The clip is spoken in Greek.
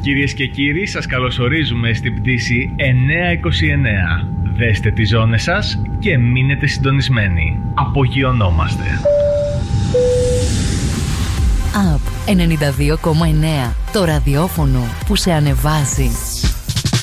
Κυρίες και κύριοι, σας καλωσορίζουμε στην πτήση 929. Δέστε τις ζώνες σας και μείνετε συντονισμένοι. Απογειωνόμαστε. ΑΠ 92,9. Το ραδιόφωνο που σε ανεβάζει.